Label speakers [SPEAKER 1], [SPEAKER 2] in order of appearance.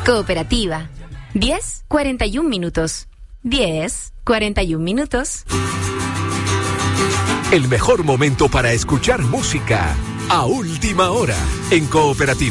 [SPEAKER 1] Cooperativa. 10:41 minutos. 10:41 minutos.
[SPEAKER 2] El mejor momento para escuchar música. A última hora. En Cooperativa.